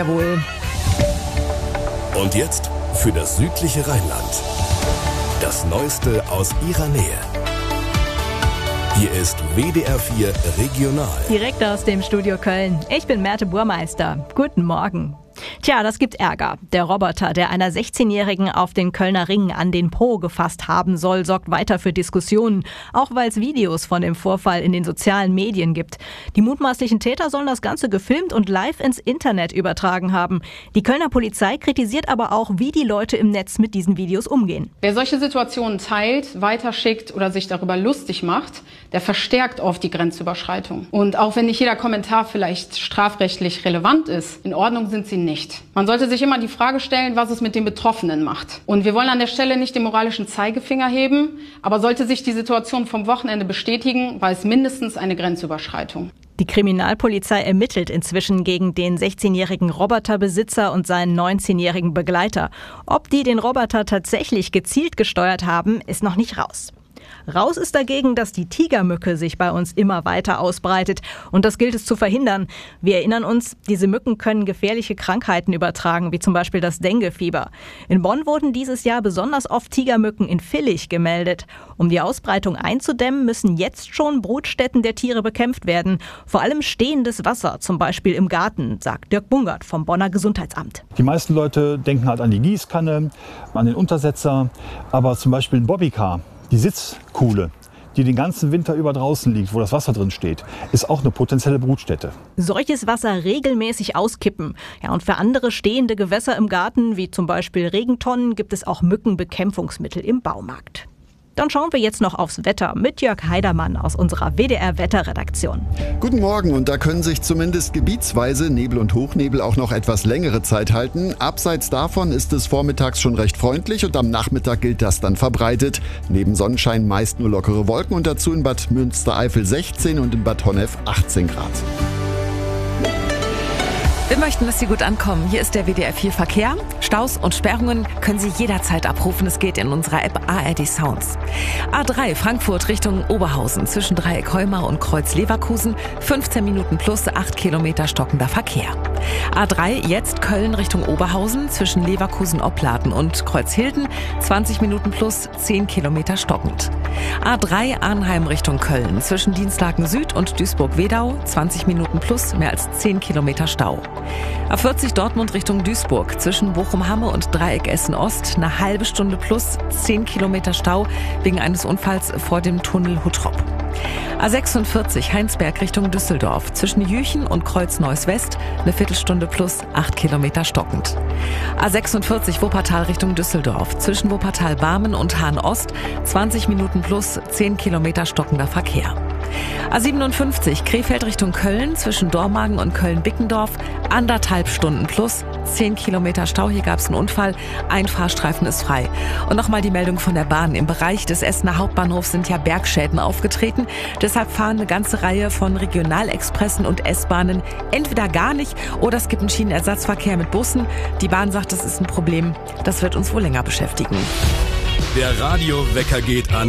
Jawohl. Und jetzt für das südliche Rheinland. Das Neueste aus ihrer Nähe. Hier ist WDR 4 Regional. Direkt aus dem Studio Köln. Ich bin Merte Burmeister. Guten Morgen. Tja, das gibt Ärger. Der Roboter, der einer 16-Jährigen auf den Kölner Ring an den Po gefasst haben soll, sorgt weiter für Diskussionen. Auch weil es Videos von dem Vorfall in den sozialen Medien gibt. Die mutmaßlichen Täter sollen das Ganze gefilmt und live ins Internet übertragen haben. Die Kölner Polizei kritisiert aber auch, wie die Leute im Netz mit diesen Videos umgehen. Wer solche Situationen teilt, weiterschickt oder sich darüber lustig macht, der verstärkt oft die Grenzüberschreitung. Und auch wenn nicht jeder Kommentar vielleicht strafrechtlich relevant ist, in Ordnung sind sie nicht. Man sollte sich immer die Frage stellen, was es mit den Betroffenen macht. Und wir wollen an der Stelle nicht den moralischen Zeigefinger heben, aber sollte sich die Situation vom Wochenende bestätigen, war es mindestens eine Grenzüberschreitung. Die Kriminalpolizei ermittelt inzwischen gegen den 16-jährigen Roboterbesitzer und seinen 19-jährigen Begleiter. Ob die den Roboter tatsächlich gezielt gesteuert haben, ist noch nicht raus. Raus ist dagegen, dass die Tigermücke sich bei uns immer weiter ausbreitet. Und das gilt es zu verhindern. Wir erinnern uns, diese Mücken können gefährliche Krankheiten übertragen, wie zum Beispiel das Denguefieber. In Bonn wurden dieses Jahr besonders oft Tigermücken in Villich gemeldet. Um die Ausbreitung einzudämmen, müssen jetzt schon Brutstätten der Tiere bekämpft werden. Vor allem stehendes Wasser, zum Beispiel im Garten, sagt Dirk Bungert vom Bonner Gesundheitsamt. Die meisten Leute denken halt an die Gießkanne, an den Untersetzer, aber zum Beispiel ein Bobbycar. Die Sitzkuhle, die den ganzen Winter über draußen liegt, wo das Wasser drin steht, ist auch eine potenzielle Brutstätte. Solches Wasser regelmäßig auskippen. Ja, und für andere stehende Gewässer im Garten, wie zum Beispiel Regentonnen, gibt es auch Mückenbekämpfungsmittel im Baumarkt. Dann schauen wir jetzt noch aufs Wetter mit Jörg Heidermann aus unserer WDR-Wetterredaktion. Guten Morgen, und da können sich zumindest gebietsweise Nebel und Hochnebel auch noch etwas längere Zeit halten. Abseits davon ist es vormittags schon recht freundlich und am Nachmittag gilt das dann verbreitet. Neben Sonnenschein meist nur lockere Wolken und dazu in Bad Münstereifel 16 und in Bad Honnef 18 Grad. Wir möchten, dass Sie gut ankommen. Hier ist der WDR 4 Verkehr. Staus und Sperrungen können Sie jederzeit abrufen. Es geht in unserer App ARD Sounds. A3 Frankfurt Richtung Oberhausen zwischen Dreieck Heumar und Kreuz Leverkusen. 15 Minuten plus 8 Kilometer stockender Verkehr. A3 jetzt Köln Richtung Oberhausen zwischen Leverkusen-Opladen und Kreuzhilden. 20 Minuten plus 10 Kilometer stockend. A3 Arnheim Richtung Köln zwischen Dienstlaken Süd und Duisburg-Wedau. 20 Minuten plus mehr als 10 Kilometer Stau. A40 Dortmund Richtung Duisburg zwischen Bochum-Hamme und Dreieck Essen-Ost eine halbe Stunde plus 10 Kilometer Stau wegen eines Unfalls vor dem Tunnel Huttrop. A46 Heinsberg Richtung Düsseldorf zwischen Jüchen und Kreuz-Neuss-West eine Viertelstunde plus 8 Kilometer stockend. A46 Wuppertal Richtung Düsseldorf zwischen Wuppertal-Barmen und Hahn-Ost 20 Minuten plus 10 Kilometer stockender Verkehr. A57 Krefeld Richtung Köln zwischen Dormagen und Köln-Bickendorf 1,5 Stunden plus 10 Kilometer Stau. Hier gab es einen Unfall. Ein Fahrstreifen ist frei. Und nochmal die Meldung von der Bahn. Im Bereich des Essener Hauptbahnhofs sind ja Bergschäden aufgetreten. Deshalb fahren eine ganze Reihe von Regionalexpressen und S-Bahnen entweder gar nicht oder es gibt einen Schienenersatzverkehr mit Bussen. Die Bahn sagt, das ist ein Problem. Das wird uns wohl länger beschäftigen. Der Radiowecker geht an